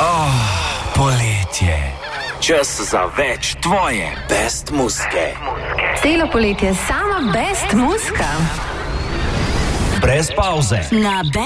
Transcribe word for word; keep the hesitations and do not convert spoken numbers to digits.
Oh, poletje. Čas za več tvoje best muske. Celo poletje sama best muska. Brez pauze. Na